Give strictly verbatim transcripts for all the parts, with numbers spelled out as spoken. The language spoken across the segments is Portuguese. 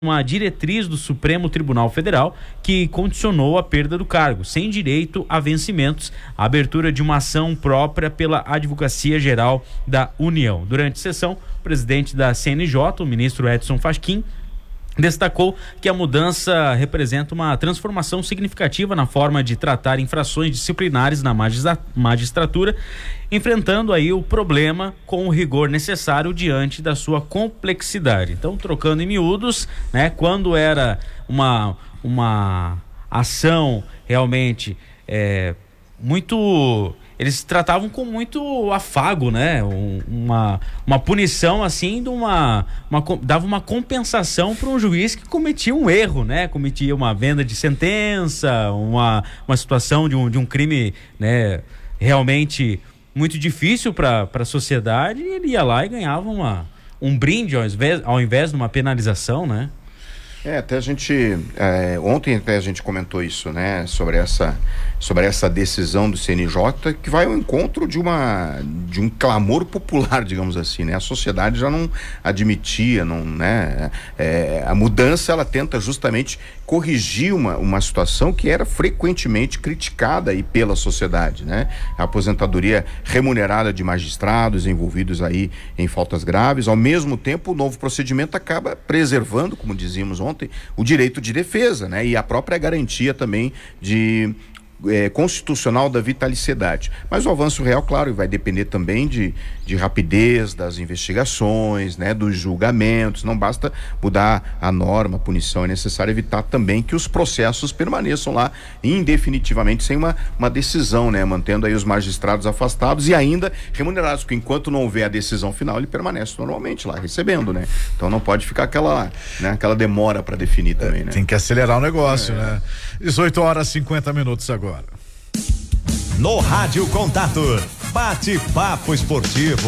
uma diretriz do Supremo Tribunal Federal que condicionou a perda do cargo, sem direito a vencimentos, a abertura de uma ação própria pela Advocacia Geral da União. Durante a sessão, o presidente da C N J, o ministro Edson Fachin, destacou que a mudança representa uma transformação significativa na forma de tratar infrações disciplinares na magistratura, enfrentando aí o problema com o rigor necessário diante da sua complexidade. Então, trocando em miúdos, né, quando era uma, uma ação realmente é, muito... eles tratavam com muito afago, né? Um, uma, uma punição assim, de uma, uma, dava uma compensação para um juiz que cometia um erro, né? Cometia uma venda de sentença, uma, uma situação de um, de um crime, né? Realmente muito difícil para a sociedade, e ele ia lá e ganhava uma, um brinde ao invés, ao invés de uma penalização, né? É, até a gente, é, ontem até a gente comentou isso, né, sobre essa, sobre essa decisão do C N J, que vai ao encontro de uma, de um clamor popular, digamos assim, né, a sociedade já não admitia, não, né, é, a mudança ela tenta justamente corrigir uma, uma situação que era frequentemente criticada aí pela sociedade, né, a aposentadoria remunerada de magistrados envolvidos aí em faltas graves. Ao mesmo tempo, o novo procedimento acaba preservando, como dizíamos ontem, Ontem, o direito de defesa, né? E a própria garantia também de é, constitucional da vitaliciedade. Mas o avanço real, claro, vai depender também de, de rapidez das investigações, né? Dos julgamentos. Não basta mudar a norma, a punição, é necessário evitar também que os processos permaneçam lá indefinitivamente sem uma, uma decisão, né? Mantendo aí os magistrados afastados e ainda remunerados, porque enquanto não houver a decisão final, ele permanece normalmente lá recebendo, né? Então não pode ficar aquela, né? Aquela demora para definir também, né? Tem que acelerar o negócio, é. né? dezoito horas e cinquenta minutos agora. No Rádio Contato, bate-papo esportivo.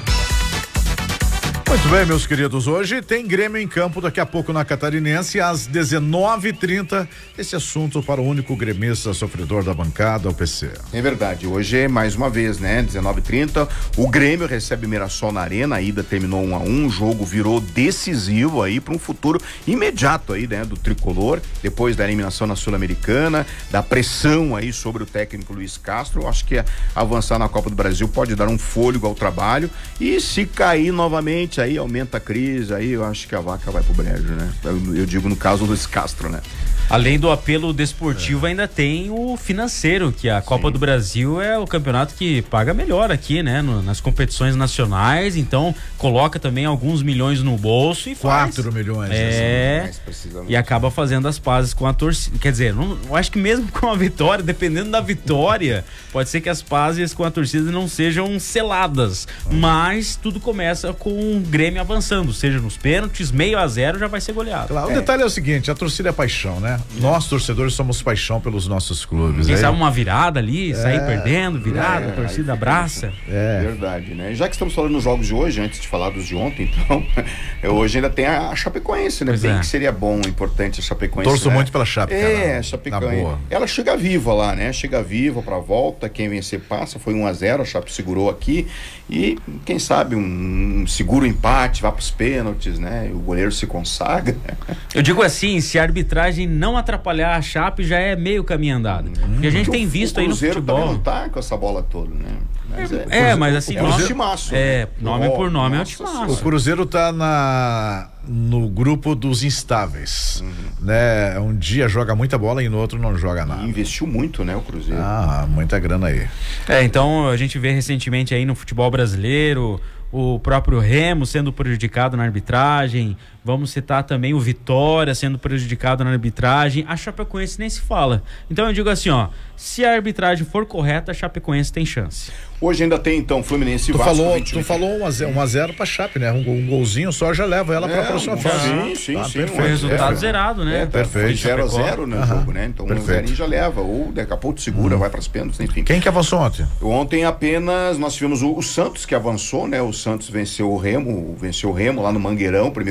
Muito bem, meus queridos, hoje tem Grêmio em campo daqui a pouco na Catarinense às dezenove e trinta. Esse assunto para o único gremista sofredor da bancada, o P C. É verdade, hoje é mais uma vez, né, dezenove e trinta, o Grêmio recebe Mirassol na Arena, a ida terminou um a um, o jogo virou decisivo aí para um futuro imediato aí, né, do tricolor, depois da eliminação na Sul-Americana, da pressão aí sobre o técnico Luiz Castro. Eu acho que avançar na Copa do Brasil pode dar um fôlego ao trabalho, e se cair novamente aí aumenta a crise, aí eu acho que a vaca vai pro brejo, né? Eu, eu digo no caso do Luiz Castro, né? Além do apelo desportivo, é. ainda tem o financeiro, que a Copa Sim. do Brasil é o campeonato que paga melhor aqui, né? No, nas competições nacionais, então coloca também alguns milhões no bolso e faz. Quatro milhões. É, assim, e acaba fazendo as pazes com a torcida. Quer dizer, não, eu acho que mesmo com a vitória, dependendo da vitória, pode ser que as pazes com a torcida não sejam seladas, hum. mas tudo começa com o Grêmio avançando, seja nos pênaltis, meio a zero já vai ser goleado. Claro, é. o detalhe é o seguinte, a torcida é paixão, né? Nós, torcedores, somos paixão pelos nossos clubes. Quem aí. sabe uma virada ali, é, sair perdendo, virada, é, a torcida abraça. É. Verdade, né? Já que estamos falando nos jogos de hoje, antes de falar dos de ontem, então, hoje ainda tem a Chapecoense, né? Pois Bem é. que seria bom, importante a Chapecoense. Torço né? muito pela Chape, cara. É, a Chapecoense. Ela chega viva lá, né? Chega viva pra volta, quem vencer passa, foi um a zero, a Chape segurou aqui, e quem sabe um, um seguro empate, vá pros pênaltis, né? O goleiro se consagra. Eu digo assim, se a arbitragem não atrapalhar a Chape, já é meio caminho andado. Hum. Porque a gente Porque tem visto aí no futebol. O Cruzeiro não tá com essa bola toda, né? Mas é, é, é, mas assim, é um timaço. É, nome oh, por nome nossa, é um timaço. O Cruzeiro tá na, no grupo dos instáveis, uhum. né? Um dia joga muita bola e no outro não joga nada. E investiu muito, né, o Cruzeiro. Ah, muita grana aí. É, então a gente vê recentemente aí no futebol brasileiro o próprio Remo sendo prejudicado na arbitragem. Vamos citar também o Vitória sendo prejudicado na arbitragem. A Chapecoense nem se fala. Então eu digo assim, ó, se a arbitragem for correta, a Chapecoense tem chance. Hoje ainda tem, então, Fluminense e tu Vasco. Falou, tu falou um a zero pra Chape, né? Um, um golzinho só já leva ela é, pra próxima fase. Sim, sim, ah, sim. Perfeito. Foi resultado é, zerado, né? É, perfeito. zero a zero no jogo, né? Então um a zero já leva. Ou daqui a pouco segura, hum. vai pras pênaltis, enfim. Quem que avançou ontem? Ontem apenas nós tivemos o, o Santos que avançou, né? O Santos venceu o Remo, venceu o Remo lá no Mangueirão, primeiro jogo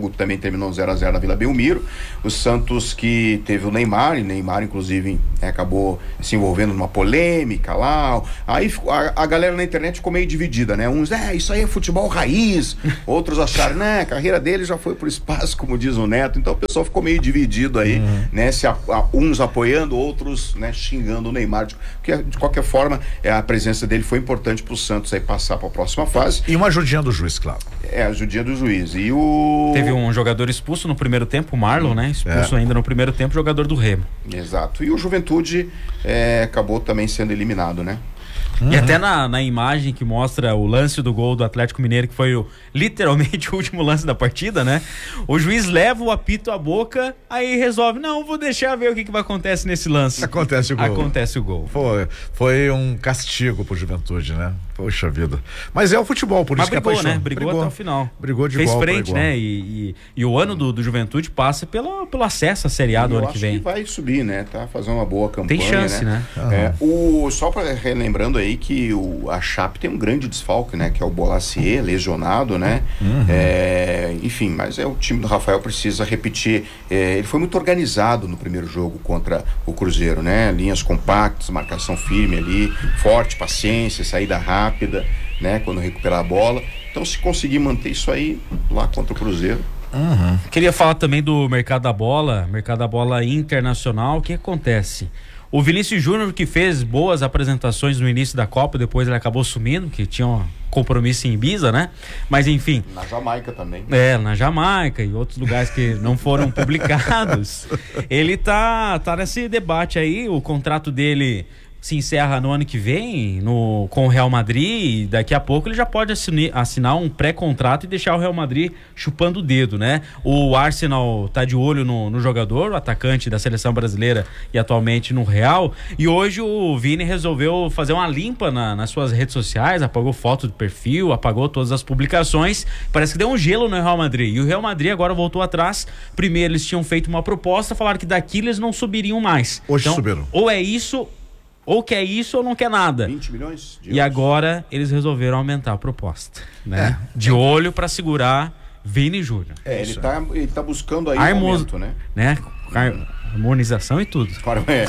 jogo também terminou zero a zero na Vila Belmiro. O Santos que teve o Neymar, e Neymar inclusive é, acabou se envolvendo numa polêmica lá. Aí a, a galera na internet ficou meio dividida, né? Uns, é, isso aí é futebol raiz. Outros acharam, né, a carreira dele já foi pro espaço, como diz o Neto. Então o pessoal ficou meio dividido aí, uhum. né? Se a, a, uns apoiando, outros, né, xingando o Neymar. Porque de qualquer forma, é, a presença dele foi importante pro Santos aí passar para a próxima fase. E uma ajudinha do juiz, claro. É, a ajudinha do juiz. E o... Teve um jogador expulso no primeiro tempo, o Marlon, né? Expulso é. ainda no primeiro tempo, jogador do Remo. Exato. E o Juventude é, acabou também sendo eliminado, né? Uhum. E até na, na imagem que mostra o lance do gol do Atlético Mineiro, que foi o, literalmente o último lance da partida, né? O juiz leva o apito à boca, aí resolve, não, vou deixar ver o que, que vai acontecer nesse lance. Acontece o gol. Acontece o gol. Foi, foi um castigo pro Juventude, né? Poxa vida. Mas é o futebol, por Mas isso brigou, que é paixão. né? Brigou, brigou até o final. Brigou de Fez igual frente, igual. né? E, e, e o ano do, do Juventude passa pelo, pelo acesso à Série A do Eu ano acho que vem. que vai subir, né? Tá fazendo uma boa campanha. Tem chance, né? né? Uhum. É, o, só para relembrando aí que o, a Chape tem um grande desfalque, né? Que é o Bolacier, lesionado, né? Uhum. É, enfim, mas é o time do Rafael precisa repetir. É, ele foi muito organizado no primeiro jogo contra o Cruzeiro, né? Linhas compactas, marcação firme ali, forte, paciência, saída rápida, né? Quando recuperar a bola. Então, se conseguir manter isso aí lá contra o Cruzeiro. Uhum. Queria falar também do mercado da bola, mercado da bola internacional. O que acontece? O Vinícius Júnior, que fez boas apresentações no início da Copa, depois ele acabou sumindo, que tinha um compromisso em Ibiza, né? Mas enfim. Na Jamaica também. É, na Jamaica e outros lugares que não foram publicados. Ele tá, tá nesse debate aí, o contrato dele se encerra no ano que vem no, com o Real Madrid, e daqui a pouco ele já pode assinar, assinar um pré-contrato e deixar o Real Madrid chupando o dedo, né? O Arsenal tá de olho no, no jogador, o atacante da seleção brasileira e atualmente no Real, e hoje o Vini resolveu fazer uma limpa na, nas suas redes sociais, apagou foto do perfil, apagou todas as publicações, parece que deu um gelo no Real Madrid, e o Real Madrid agora voltou atrás. Primeiro eles tinham feito uma proposta, falaram que daqui eles não subiriam mais. Hoje então, subiram. Ou é isso, ou quer isso ou não quer nada. vinte milhões de E euros. agora eles resolveram aumentar a proposta, né? É. De olho para segurar Vini Júnior. É, ele tá, ele tá buscando aí Harmo... um aumento, né? né? Harmonização e tudo. É,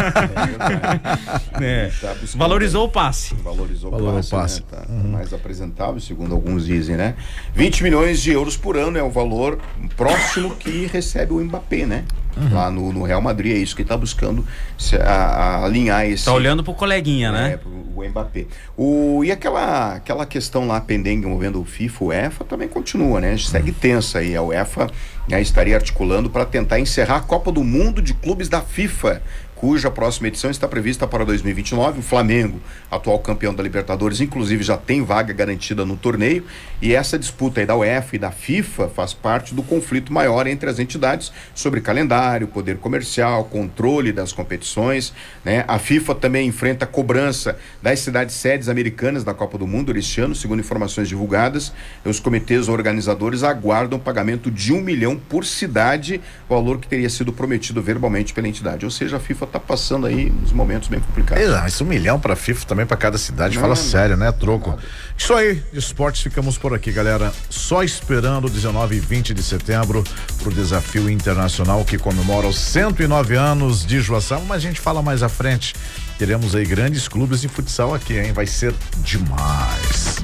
é, é. Tá valorizou o passe. Valorizou Valor o passe, o passe. né? Tá, uhum. tá mais apresentável, segundo alguns dizem, né? vinte milhões de euros por ano é o valor próximo que recebe o Mbappé, né? Uhum. Lá no, no Real Madrid, é isso que ele tá buscando se, a, a alinhar esse... Tá olhando pro coleguinha, é, né? Pro, o Mbappé. O, e aquela, aquela questão lá pendente envolvendo o FIFA, o UEFA também continua, né? Segue uhum. tensa aí. A UEFA, né, estaria articulando para tentar encerrar a Copa do Mundo de Clubes da FIFA, cuja próxima edição está prevista para dois mil e vinte e nove. O Flamengo, atual campeão da Libertadores, inclusive já tem vaga garantida no torneio, e essa disputa aí da UEFA e da FIFA faz parte do conflito maior entre as entidades sobre calendário, poder comercial, controle das competições, né? A FIFA também enfrenta a cobrança das cidades sedes americanas da Copa do Mundo este ano, segundo informações divulgadas. Os comitês organizadores aguardam pagamento de um milhão por cidade, valor que teria sido prometido verbalmente pela entidade. Ou seja, a FIFA tá passando aí uns momentos bem complicados. Exato, isso um milhão pra FIFA também, pra cada cidade, não, fala não, sério, né? Troco. Nada. Isso aí, de esportes, ficamos por aqui, galera. Só esperando dezenove e vinte de setembro pro desafio internacional que comemora os cento e nove anos de Joaçaba, mas a gente fala mais à frente. Teremos aí grandes clubes de futsal aqui, hein? Vai ser demais.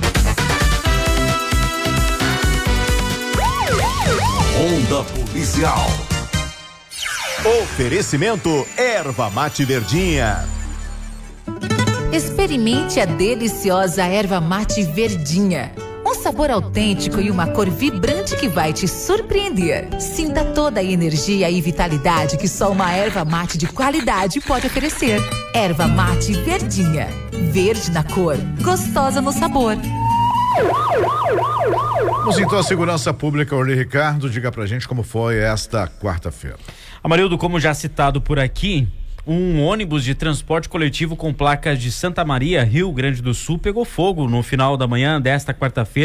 Onda Policial. Oferecimento Erva Mate Verdinha. Experimente a deliciosa Erva Mate Verdinha. Um sabor autêntico e uma cor vibrante que vai te surpreender. Sinta toda a energia e vitalidade que só uma erva mate de qualidade pode oferecer. Erva Mate Verdinha. Verde na cor, gostosa no sabor. Vamos então à segurança pública. Orly Ricardo, diga pra gente como foi esta quarta-feira. Amarildo, como já citado por aqui, um ônibus de transporte coletivo com placas de Santa Maria, Rio Grande do Sul, pegou fogo no final da manhã desta quarta-feira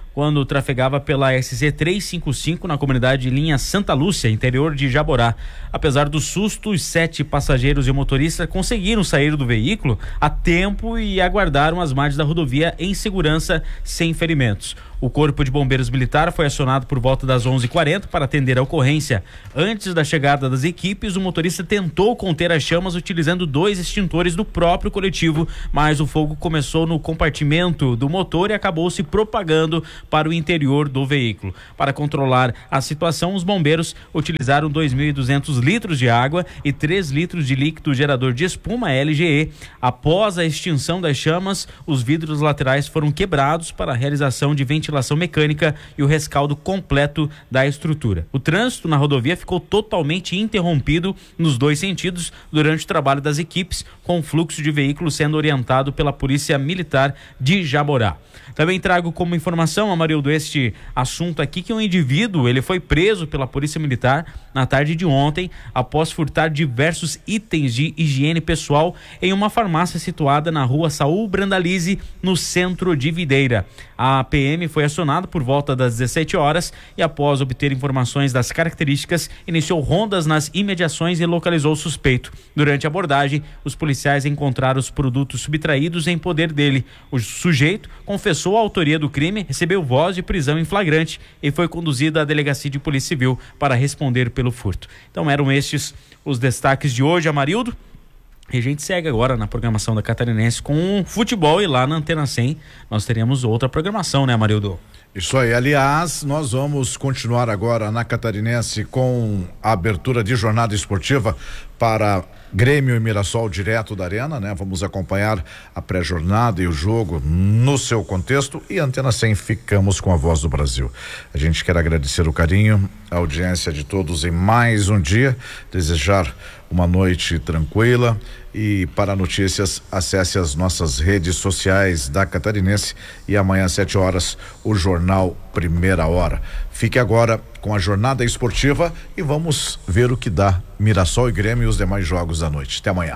quando trafegava pela S C trezentos e cinquenta e cinco na comunidade de linha Santa Lúcia, interior de Jaborá. Apesar do susto, os sete passageiros e o motorista conseguiram sair do veículo a tempo e aguardaram as margens da rodovia em segurança, sem ferimentos. O Corpo de Bombeiros Militar foi acionado por volta das onze e quarenta para atender a ocorrência. Antes da chegada das equipes, o motorista tentou conter as chamas utilizando dois extintores do próprio coletivo, mas o fogo começou no compartimento do motor e acabou se propagando para o interior do veículo. Para controlar a situação, os bombeiros utilizaram dois mil e duzentos litros de água e três litros de líquido gerador de espuma L G E. Após a extinção das chamas, os vidros laterais foram quebrados para a realização de ventilação mecânica e o rescaldo completo da estrutura. O trânsito na rodovia ficou totalmente interrompido nos dois sentidos durante o trabalho das equipes, com o fluxo de veículos sendo orientado pela Polícia Militar de Jaborá. Também trago como informação, Amarildo, este assunto aqui, que um indivíduo ele foi preso pela Polícia Militar na tarde de ontem após furtar diversos itens de higiene pessoal em uma farmácia situada na rua Saul Brandalize, no centro de Videira. A P M foi acionada por volta das dezessete horas e, após obter informações das características, iniciou rondas nas imediações e localizou o suspeito. Durante a abordagem, os policiais encontraram os produtos subtraídos em poder dele. O sujeito confessou a autoria do crime, recebeu voz de prisão em flagrante e foi conduzido à delegacia de Polícia Civil para responder pelo furto. Então eram estes os destaques de hoje, Amarildo. E a gente segue agora na programação da Catarinense com futebol, e lá na Antena cem nós teremos outra programação, né, Amarildo? Isso aí, aliás, nós vamos continuar agora na Catarinense com a abertura de jornada esportiva para Grêmio e Mirassol direto da Arena, né? Vamos acompanhar a pré-jornada e o jogo no seu contexto, e Antena cem ficamos com a Voz do Brasil. A gente quer agradecer o carinho, a audiência de todos em mais um dia, desejar uma noite tranquila, e para notícias acesse as nossas redes sociais da Catarinense, e amanhã às sete horas o Jornal Primeira Hora. Fique agora com a jornada esportiva e vamos ver o que dá Mirassol e Grêmio e os demais jogos da noite. Até amanhã.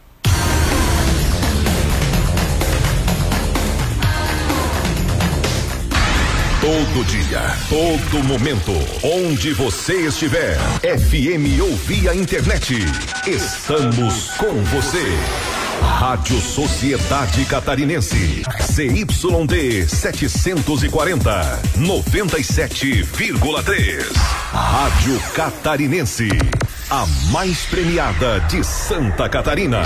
Todo dia, todo momento, onde você estiver, F M ou via internet, estamos com você. Rádio Sociedade Catarinense, C Y D setecentos e quarenta, noventa e sete vírgula três. Rádio Catarinense, a mais premiada de Santa Catarina.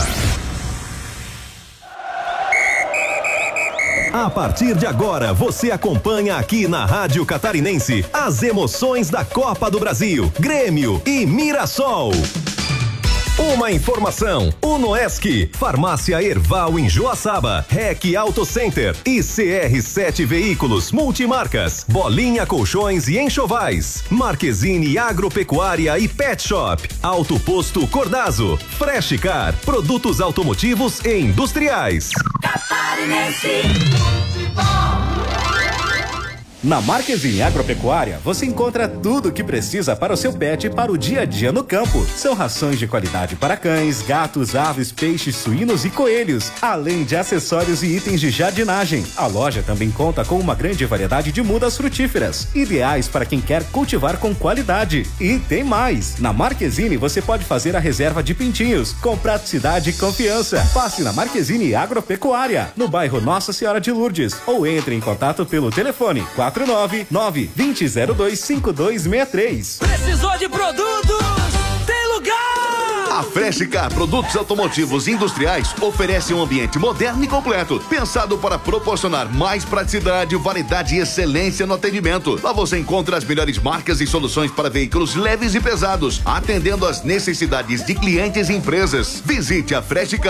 A partir de agora, você acompanha aqui na Rádio Catarinense as emoções da Copa do Brasil, Grêmio e Mirassol. Uma informação: Unoesc, Farmácia Erval em Joaçaba, Rec Auto Center e C R sete Veículos Multimarcas, Bolinha Colchões e Enxovais, Marquezine Agropecuária e Pet Shop, Auto Posto Cordazo, Fresh Car, produtos automotivos e industriais. Catarinense Futebol. Na Marquezine Agropecuária, você encontra tudo o que precisa para o seu pet para o dia a dia no campo. São rações de qualidade para cães, gatos, aves, peixes, suínos e coelhos, além de acessórios e itens de jardinagem. A loja também conta com uma grande variedade de mudas frutíferas, ideais para quem quer cultivar com qualidade. E tem mais! Na Marquezine você pode fazer a reserva de pintinhos, com praticidade e confiança. Passe na Marquezine Agropecuária, no bairro Nossa Senhora de Lourdes, ou entre em contato pelo telefone quatro nove nove, dois zero zero dois, cinco dois seis três. Precisou de produtos? Tem lugar! A Fresh Car Produtos Automotivos Industriais oferece um ambiente moderno e completo, pensado para proporcionar mais praticidade, variedade e excelência no atendimento. Lá você encontra as melhores marcas e soluções para veículos leves e pesados, atendendo às necessidades de clientes e empresas. Visite a Fresh Car